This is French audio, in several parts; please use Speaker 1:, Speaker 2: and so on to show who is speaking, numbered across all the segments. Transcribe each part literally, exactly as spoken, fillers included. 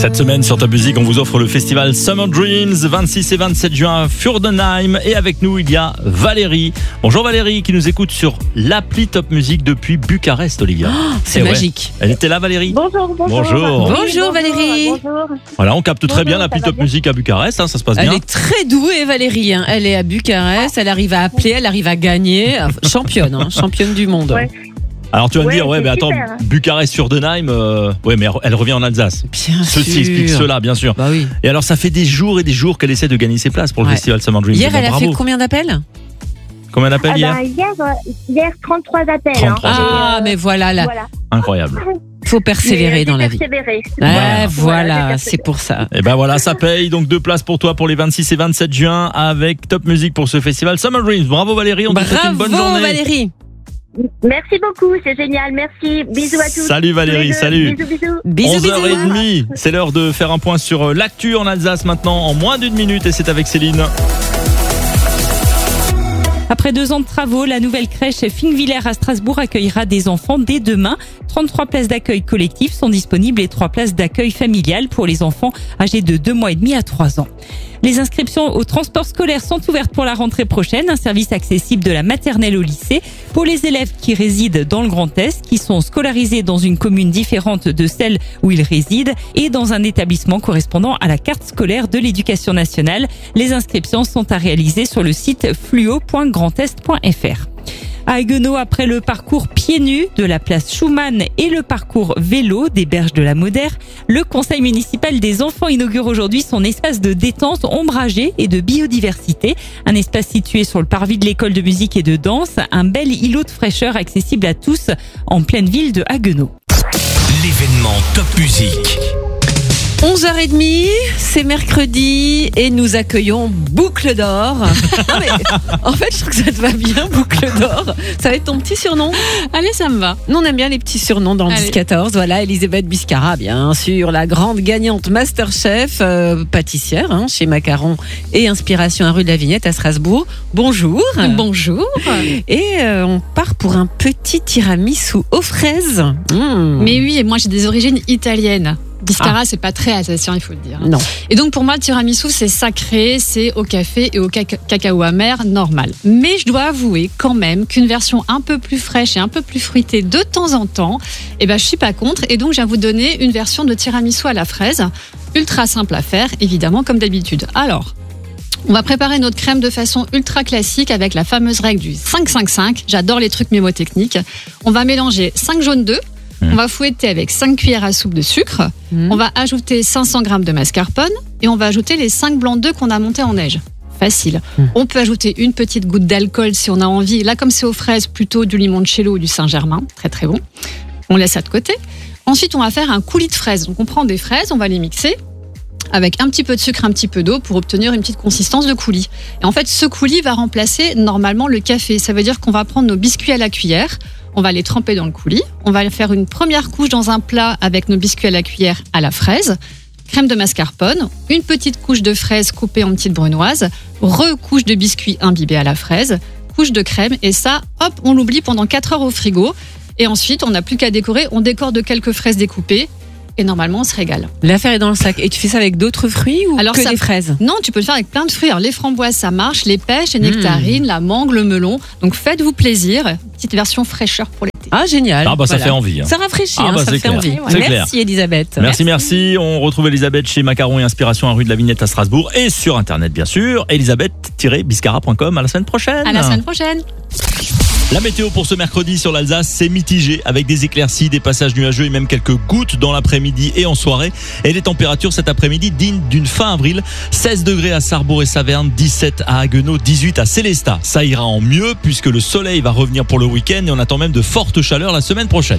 Speaker 1: Cette semaine sur Top Music, on vous offre le festival Summer Dreams, vingt-six et vingt-sept juin à Furdenheim. Et avec nous, il y a Valérie. Bonjour Valérie, qui nous écoute sur l'appli Top Music depuis Bucarest, Olivia.
Speaker 2: Oh, c'est
Speaker 1: et
Speaker 2: magique.
Speaker 1: Ouais. Elle était là, Valérie.
Speaker 3: Bonjour, bonjour.
Speaker 1: Bonjour.
Speaker 2: Bonjour Valérie.
Speaker 3: Bonjour.
Speaker 1: Voilà, on capte très
Speaker 3: Bonjour,
Speaker 1: bien l'appli
Speaker 3: ça va
Speaker 1: Top
Speaker 3: bien
Speaker 1: Music à Bucarest, hein, ça se passe
Speaker 2: Elle
Speaker 1: bien.
Speaker 2: est très douée Valérie. Hein. Elle est à Bucarest, elle arrive à appeler, elle arrive à gagner. Championne, hein, championne du monde.
Speaker 3: Ouais.
Speaker 1: Alors tu vas me
Speaker 3: Ouais,
Speaker 1: dire, ouais,
Speaker 3: c'est
Speaker 1: mais attends,
Speaker 3: super, hein.
Speaker 1: Bucarest, Furdenheim, euh, ouais, mais elle revient en Alsace.
Speaker 2: Bien
Speaker 1: Ceci
Speaker 2: sûr.
Speaker 1: explique cela, bien sûr.
Speaker 2: Bah oui.
Speaker 1: Et alors, ça fait des jours et des jours qu'elle essaie de gagner ses places pour le
Speaker 2: Ouais.
Speaker 1: festival Summer Dreams.
Speaker 2: Hier,
Speaker 1: Eh ben,
Speaker 2: elle a
Speaker 1: bravo.
Speaker 2: fait combien d'appels?
Speaker 1: Combien d'appels
Speaker 3: Ah
Speaker 1: hier
Speaker 3: bah, hier, euh, hier, trente-trois appels.
Speaker 1: trente-trois.
Speaker 3: Hein.
Speaker 2: Ah,
Speaker 3: Et, euh,
Speaker 2: mais voilà, là,
Speaker 3: voilà.
Speaker 1: Incroyable.
Speaker 2: faut persévérer
Speaker 3: Mais, euh,
Speaker 2: dans
Speaker 3: j'ai
Speaker 2: la vie.
Speaker 3: persévéré.
Speaker 2: Ouais,
Speaker 1: Voilà.
Speaker 2: voilà,
Speaker 3: Voilà, j'ai
Speaker 2: c'est pour ça.
Speaker 1: Et ben voilà, ça paye. Donc deux places pour toi pour les vingt-six et vingt-sept juin avec Top Music pour ce festival Summer Dreams. Bravo Valérie, on te souhaite une bonne
Speaker 2: Bravo
Speaker 1: journée.
Speaker 2: Valérie.
Speaker 3: Merci beaucoup, c'est génial. Merci. Bisous à tous.
Speaker 1: Salut Valérie,
Speaker 3: Tous les deux.
Speaker 1: salut.
Speaker 3: Bisous, bisous.
Speaker 2: Bisous,
Speaker 1: onze heures
Speaker 2: bisous.
Speaker 1: trente, c'est l'heure de faire un point sur l'actu en Alsace maintenant en moins d'une minute et c'est avec Céline.
Speaker 4: Après deux ans de travaux, la nouvelle crèche Finvillers à Strasbourg accueillera des enfants dès demain. trente-trois places d'accueil collectif sont disponibles et trois places d'accueil familial pour les enfants âgés de deux mois et demi à trois ans. Les inscriptions au transport scolaire sont ouvertes pour la rentrée prochaine, un service accessible de la maternelle au lycée pour les élèves qui résident dans le Grand Est, qui sont scolarisés dans une commune différente de celle où ils résident et dans un établissement correspondant à la carte scolaire de l'éducation nationale. Les inscriptions sont à réaliser sur le site fluo point grandest point f r. À Haguenau, après le parcours pieds nus de la place Schumann et le parcours vélo des berges de la Moder, le conseil municipal des enfants inaugure aujourd'hui son espace de détente ombragé et de biodiversité. Un espace situé sur le parvis de l'école de musique et de danse, un bel îlot de fraîcheur accessible à tous en pleine ville de Haguenau.
Speaker 5: L'événement Top Music.
Speaker 2: onze heures trente, c'est mercredi et nous accueillons Boucle d'Or. Non mais, en fait, je trouve que ça te va bien, Boucle d'Or. Ça va être ton petit surnom?
Speaker 6: Allez, ça me va.
Speaker 2: Nous, on aime bien les petits surnoms dans le
Speaker 6: Allez.
Speaker 2: dix quatorze. Voilà, Elisabeth Biscara, bien sûr, la grande gagnante Masterchef, euh, pâtissière hein, chez Macaron et Inspiration à rue de la Vignette à Strasbourg. Bonjour.
Speaker 6: Bonjour.
Speaker 2: Et euh, on part pour un petit tiramisu aux fraises. Mmh.
Speaker 6: Mais oui, et moi j'ai des origines italiennes. Biscara, c'est pas très alsacien, il faut le dire.
Speaker 2: Non.
Speaker 6: Et donc pour moi, le tiramisu, c'est sacré, c'est au café et au caca- cacao amer normal. Mais je dois avouer quand même qu'une version un peu plus fraîche et un peu plus fruitée de temps en temps, eh ben, je suis pas contre. Et donc, je viens vous donner une version de tiramisu à la fraise, ultra simple à faire, évidemment, comme d'habitude. Alors, on va préparer notre crème de façon ultra classique avec la fameuse règle du cinq cinq cinq. J'adore les trucs mémotechniques. On va mélanger cinq jaunes d'œufs. On va fouetter avec cinq cuillères à soupe de sucre.
Speaker 2: Mmh.
Speaker 6: On va ajouter cinq cents grammes de mascarpone et on va ajouter les cinq blancs d'œufs qu'on a montés en neige. Facile.
Speaker 2: Mmh.
Speaker 6: On peut ajouter une petite goutte d'alcool si on a envie. Là, comme c'est aux fraises, plutôt du limoncello ou du Saint-Germain. Très très bon. On laisse ça de côté. Ensuite, on va faire un coulis de fraises. Donc, on prend des fraises, on va les mixer avec un petit peu de sucre, un petit peu d'eau pour obtenir une petite consistance de coulis. Et en fait, ce coulis va remplacer normalement le café. Ça veut dire qu'on va prendre nos biscuits à la cuillère. On va les tremper dans le coulis. On va faire une première couche dans un plat avec nos biscuits à la cuillère à la fraise, crème de mascarpone, une petite couche de fraises coupée en petites brunoises, recouche de biscuits imbibés à la fraise, couche de crème et ça, hop, on l'oublie pendant quatre heures au frigo. Et ensuite, on n'a plus qu'à décorer. On décore de quelques fraises découpées et normalement, on se régale.
Speaker 2: L'affaire est dans le sac. Et tu fais ça avec d'autres fruits ou
Speaker 6: Alors,
Speaker 2: que
Speaker 6: ça-
Speaker 2: des fraises?
Speaker 6: Non, tu peux le faire avec plein de fruits. Alors, les framboises, ça marche, les pêches, les nectarines, la mangue, le melon. Donc, faites-vous plaisir. Petite version fraîcheur pour l'été.
Speaker 2: Ah, génial.
Speaker 1: Ah bah ça
Speaker 2: Voilà.
Speaker 1: fait envie. hein.
Speaker 2: Ça rafraîchit,
Speaker 1: Ah
Speaker 2: hein,
Speaker 1: bah,
Speaker 2: ça
Speaker 1: c'est
Speaker 2: fait
Speaker 1: clair.
Speaker 2: envie.
Speaker 1: C'est clair.
Speaker 2: Merci Elisabeth.
Speaker 1: Merci, merci. On retrouve Elisabeth chez Macaron et Inspiration à rue de la Vignette à Strasbourg et sur Internet bien sûr. elisabeth tiret biscara point com. À la semaine prochaine.
Speaker 6: À la semaine prochaine.
Speaker 1: La météo pour ce mercredi sur l'Alsace, c'est mitigé avec des éclaircies, des passages nuageux et même quelques gouttes dans l'après-midi et en soirée. Et les températures cet après-midi dignes d'une fin avril. seize degrés à Sarrebourg et Saverne, dix-sept à Haguenau, dix-huit à Célestat. Ça ira en mieux puisque le soleil va revenir pour le week-end et on attend même de fortes chaleurs la semaine prochaine.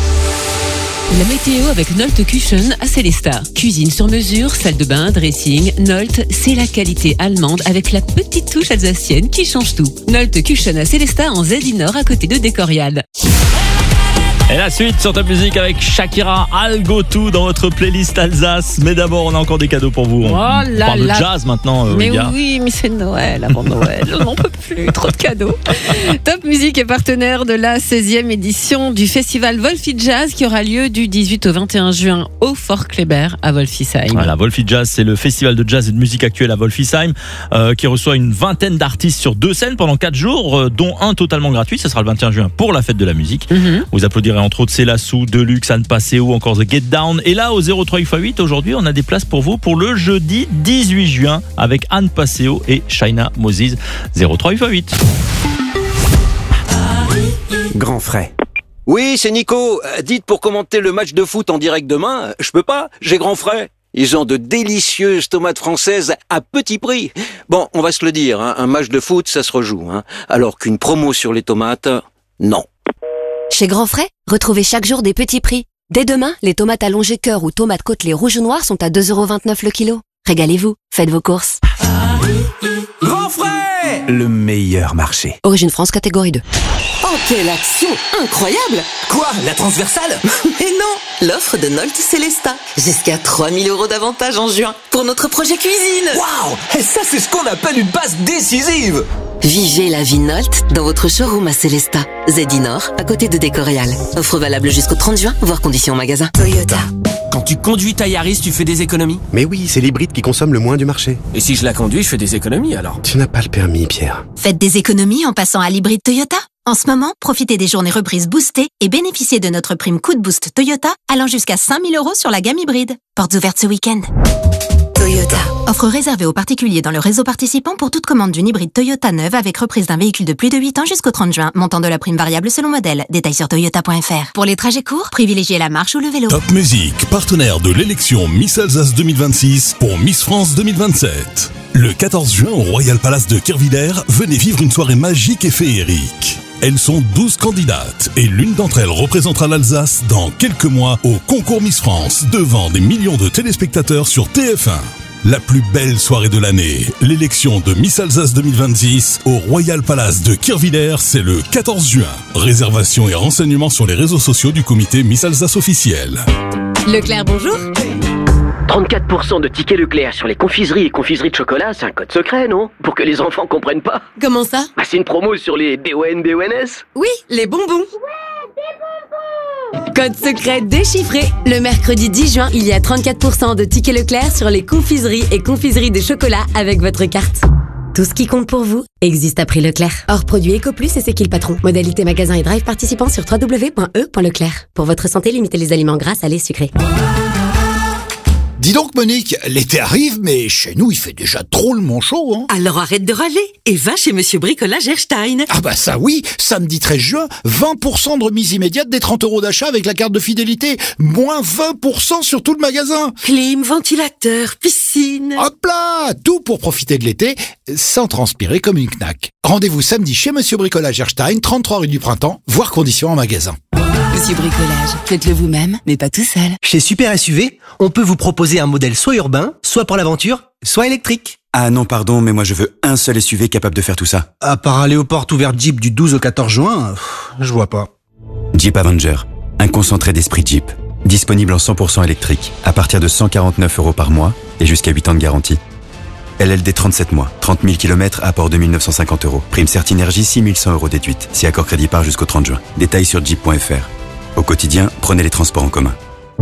Speaker 2: La météo avec Nolte Küchen à Célestat. Cuisine sur mesure, salle de bain, dressing. Nolte, c'est la qualité allemande avec la petite touche alsacienne qui change tout. Nolte Küchen à Célestat en Zedinor à côté de Décorial.
Speaker 7: Hey,
Speaker 1: Et la suite sur Top Music avec Shakira, I'll Go To dans votre playlist Alsace. Mais d'abord, on a encore des cadeaux pour vous. On
Speaker 2: Oh là
Speaker 1: parle
Speaker 2: là.
Speaker 1: de jazz maintenant, euh,
Speaker 2: Mais
Speaker 1: Olivia.
Speaker 2: oui, mais c'est Noël avant Noël. On n'en peut plus, trop de cadeaux. Top Music est partenaire de la seizième édition du festival Wolfie Jazz qui aura lieu du dix-huit au vingt et un juin au Fort Kléber à Wolfisheim.
Speaker 1: Voilà, Wolfie Jazz, c'est le festival de jazz et de musique actuelle à Wolfisheim euh, qui reçoit une vingtaine d'artistes sur deux scènes pendant quatre jours, euh, dont un totalement gratuit. Ce sera le vingt et un juin pour la fête de la musique.
Speaker 2: Mhm.
Speaker 1: Vous applaudirez entre autres Célassou, Deluxe, Anne Passeo, encore The Get Down. Et là, au zéro trois huit huit, aujourd'hui, on a des places pour vous pour le jeudi dix-huit juin avec Anne Passeo et Shaina Moses. zéro trois huit huit.
Speaker 7: Grand frais. Oui, c'est Nico. Euh, Dites pour commenter le match de foot en direct demain, euh, je peux pas, j'ai grand frais. Ils ont de délicieuses tomates françaises à petit prix. Bon, on va se le dire, hein, un match de foot, ça se rejoue. Hein, alors qu'une promo sur les tomates, non.
Speaker 8: Chez Grand Frais, retrouvez chaque jour des petits prix. Dès demain, les tomates allongées cœur ou tomates côtelées rouges ou noires sont à deux euros vingt-neuf le kilo. Régalez-vous, faites vos courses.
Speaker 7: Grand frais, le meilleur marché.
Speaker 8: Origine France, catégorie deux.
Speaker 9: Oh, quelle action incroyable!
Speaker 7: Quoi, la transversale?
Speaker 9: Mais non! L'offre de Nolt Célesta. Jusqu'à trois mille euros d'avantage en juin pour notre projet cuisine.
Speaker 7: Waouh, et ça c'est ce qu'on appelle une passe décisive.
Speaker 9: Vivez la vie Nolt dans votre showroom à Célesta. Zedinor, à côté de Décoréal. Offre valable jusqu'au trente juin, voire conditions en magasin. Toyota.
Speaker 10: Quand tu conduis ta Yaris, tu fais des économies.
Speaker 11: Mais oui, c'est l'hybride qui consomme le moins du marché.
Speaker 10: Et si je la conduis, je fais des économies alors.
Speaker 11: Tu n'as pas le permis, Pierre.
Speaker 12: Faites des économies en passant à l'hybride Toyota. En ce moment, profitez des journées reprises boostées et bénéficiez de notre prime coup de boost Toyota allant jusqu'à cinq mille euros sur la gamme hybride. Portes ouvertes ce week-end. Toyota. Offre réservée aux particuliers dans le réseau participant pour toute commande d'une hybride Toyota neuve avec reprise d'un véhicule de plus de huit ans jusqu'au trente juin. Montant de la prime variable selon modèle. Détails sur toyota point f r. Pour les trajets courts, privilégiez la marche ou le vélo.
Speaker 13: Top Music, partenaire de l'élection Miss Alsace deux mille vingt-six pour Miss France deux mille vingt-sept. Le quatorze juin au Royal Palace de Kerviller, venez vivre une soirée magique et féerique. Elles sont douze candidates et l'une d'entre elles représentera l'Alsace dans quelques mois au concours Miss France devant des millions de téléspectateurs sur T F un. La plus belle soirée de l'année, l'élection de Miss Alsace deux mille vingt-six au Royal Palace de Kerviller, c'est le quatorze juin. Réservation et renseignements sur les réseaux sociaux du comité Miss Alsace officiel.
Speaker 8: Leclerc, bonjour.
Speaker 14: trente-quatre pour cent de tickets Leclerc sur les confiseries et confiseries de chocolat, c'est un code secret, non? Pour que les enfants comprennent pas.
Speaker 8: Comment ça?
Speaker 14: Bah, c'est une promo sur les B O N B O N S.
Speaker 8: Oui, les bonbons. Code secret déchiffré. Le mercredi dix juin, il y a trente-quatre pour cent de tickets Leclerc sur les confiseries et confiseries de chocolat avec votre carte. Tout ce qui compte pour vous existe à prix Leclerc. Hors produit EcoPlus et c'est qui le patron. Modalité magasin et drive participant sur w w w point e point leclerc. Pour votre santé, limitez les aliments gras, salés, sucrés.
Speaker 15: Dis donc Monique, l'été arrive, mais chez nous il fait déjà drôlement chaud, hein.
Speaker 9: Alors arrête de râler et va chez Monsieur Bricolage Erstein.
Speaker 15: Ah bah ça oui, samedi treize juin, vingt pour cent de remise immédiate des trente euros d'achat avec la carte de fidélité, moins vingt pour cent sur tout le magasin.
Speaker 9: Clim, ventilateur, piscine.
Speaker 15: Hop là, tout pour profiter de l'été sans transpirer comme une knack. Rendez-vous samedi chez Monsieur Bricolage Erstein, trente-trois rue du Printemps, voire conditions en magasin.
Speaker 9: Monsieur Bricolage, faites-le vous-même, mais pas tout seul.
Speaker 16: Chez Super S U V, on peut vous proposer un modèle soit urbain, soit pour l'aventure, soit électrique.
Speaker 17: Ah non, pardon, mais moi je veux un seul S U V capable de faire tout ça.
Speaker 16: À part aller aux portes ouvertes Jeep du douze au quatorze juin, pff, je vois pas.
Speaker 17: Jeep Avenger, un concentré d'esprit Jeep. Disponible en cent pour cent électrique, à partir de cent quarante-neuf euros par mois et jusqu'à huit ans de garantie. L L D trente-sept mois, trente mille kilomètres, apport deux mille neuf cent cinquante euros. Prime Certinergie six mille cent euros déduite, si accord crédit part jusqu'au trente juin. Détails sur jeep point f r. Au quotidien, prenez les transports en commun.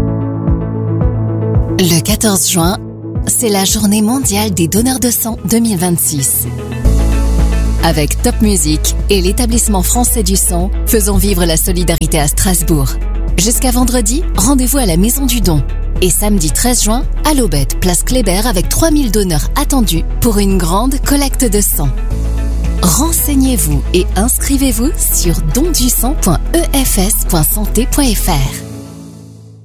Speaker 12: Le quatorze juin, c'est la journée mondiale des donneurs de sang deux mille vingt-six. Avec Top Music et l'établissement français du sang, faisons vivre la solidarité à Strasbourg. Jusqu'à vendredi, rendez-vous à la Maison du Don. Et samedi treize juin, à l'Aubette, place Kléber avec trois mille donneurs attendus pour une grande collecte de sang. Renseignez-vous et inscrivez-vous sur don du sang point e f s point santé point f r.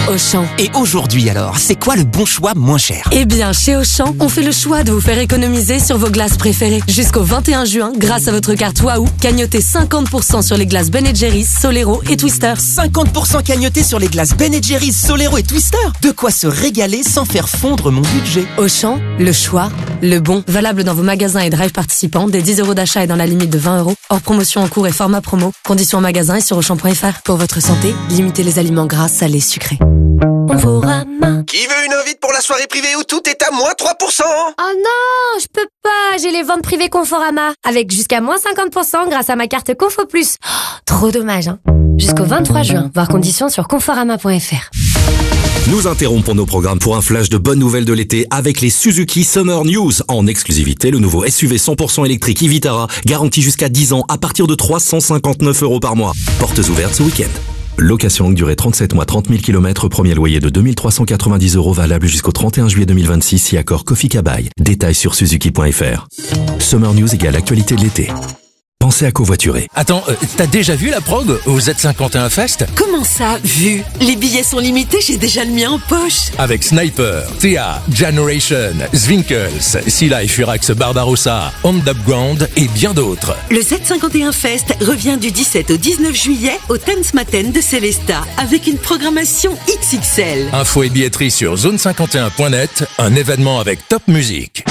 Speaker 18: Auchan.
Speaker 16: Et aujourd'hui alors, c'est quoi le bon choix moins cher?
Speaker 18: Eh bien, chez Auchan, on fait le choix de vous faire économiser sur vos glaces préférées. Jusqu'au vingt et un juin, grâce à votre carte Waouh, cagnotez cinquante pour cent sur les glaces Ben and Jerry's, Solero et Twister.
Speaker 16: cinquante pour cent cagnoté sur les glaces Ben and Jerry's, Solero et Twister. De quoi se régaler sans faire fondre mon budget.
Speaker 18: Auchan, le choix, le bon. Valable dans vos magasins et drive participants, des dix euros d'achat et dans la limite de vingt euros. Hors promotion en cours et format promo. Conditions en magasin et sur auchan point f r. Pour votre santé, limitez les aliments gras, salés, sucrés. Conforama.
Speaker 16: Qui veut une invite pour la soirée privée où tout est à moins trois pour cent?
Speaker 19: Oh non, je peux pas, j'ai les ventes privées Conforama. Avec jusqu'à moins cinquante pour cent grâce à ma carte Confo Plus. Oh, trop dommage, hein. Jusqu'au vingt-trois juin, voir conditions sur conforama point f r.
Speaker 20: Nous interrompons nos programmes pour un flash de bonnes nouvelles de l'été avec les Suzuki Summer News. En exclusivité, le nouveau S U V cent pour cent électrique e-Vitara, garanti jusqu'à dix ans à partir de trois cent cinquante-neuf euros par mois. Portes ouvertes ce week-end. Location longue durée trente-sept mois, trente mille kilomètres, premier loyer de deux mille trois cent quatre-vingt-dix euros valable jusqu'au trente et un juillet deux mille vingt-six si accord Kofi Kabai. Détails sur suzuki point f r. Summer News égale actualité de l'été. Pensez à covoiturer.
Speaker 21: Attends, euh, t'as déjà vu la prog au Z cinquante et un Fest?
Speaker 22: Comment ça, vu? Les billets sont limités, j'ai déjà le mien en poche.
Speaker 21: Avec Sniper, Théa, Generation, Zwinkels, Sea Life, Furax, Barbarossa, On the Ground et bien d'autres.
Speaker 22: Le Z cinquante et un Fest revient du dix-sept au dix-neuf juillet au Tanzmatten de Célestat avec une programmation X X L.
Speaker 21: Info et billetterie sur zone cinquante et un point net, un événement avec Top Music.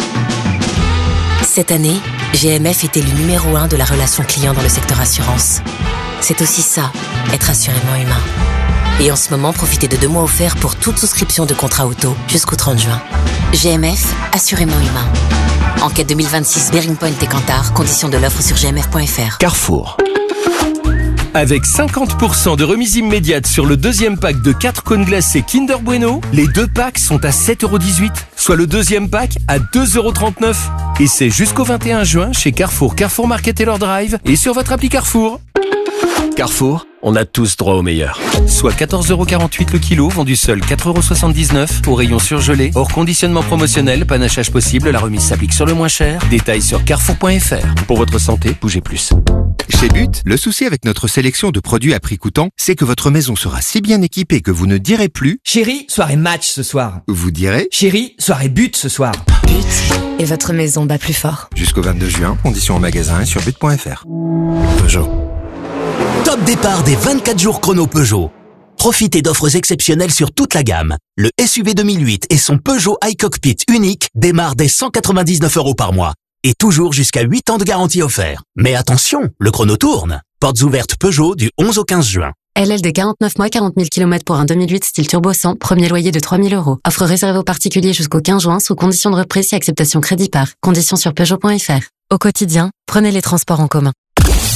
Speaker 18: Cette année, G M F était le numéro un de la relation client dans le secteur assurance. C'est aussi ça, être assurément humain. Et en ce moment, profitez de deux mois offerts pour toute souscription de contrat auto jusqu'au trente juin. G M F, assurément humain. Enquête deux mille vingt-six, Bearing Point et Kantar, conditions de l'offre sur g m f point f r.
Speaker 16: Carrefour.
Speaker 23: Avec cinquante pour cent de remise immédiate sur le deuxième pack de quatre cônes glacés Kinder Bueno, les deux packs sont à sept euros dix-huit, soit le deuxième pack à deux euros trente-neuf. Et c'est jusqu'au vingt et un juin chez Carrefour, Carrefour Market Taylor Drive et sur votre appli Carrefour. Carrefour, on a tous droit au meilleur. Soit quatorze euros quarante-huit le kilo, vendu seul quatre euros soixante-dix-neuf, au rayon surgelé, hors conditionnement promotionnel, panachage possible, la remise s'applique sur le moins cher. Détails sur carrefour point f r. Pour votre santé, bougez plus.
Speaker 24: Chez But, le souci avec notre sélection de produits à prix coûtant, c'est que votre maison sera si bien équipée que vous ne direz plus «
Speaker 25: Chérie, soirée match ce soir ».
Speaker 24: Vous direz «
Speaker 25: Chérie, soirée but ce soir ».
Speaker 18: But, et votre maison bat plus fort.
Speaker 24: Jusqu'au vingt-deux juin, conditions en magasin et sur but point f r.
Speaker 26: Peugeot. Top départ des vingt-quatre jours chrono Peugeot. Profitez d'offres exceptionnelles sur toute la gamme. Le S U V deux mille huit et son Peugeot iCockpit unique démarrent dès cent quatre-vingt-dix-neuf euros par mois. Et toujours jusqu'à huit ans de garantie offert. Mais attention, le chrono tourne. Portes ouvertes Peugeot du onze au quinze juin.
Speaker 18: L L D quarante-neuf mois, quarante mille kilomètres pour un deux mille huit style turbo cent, premier loyer de trois mille euros. Offre réservée aux particuliers jusqu'au quinze juin sous condition de reprise et acceptation crédit par. Conditions sur peugeot point f r. Au quotidien, prenez les transports en commun.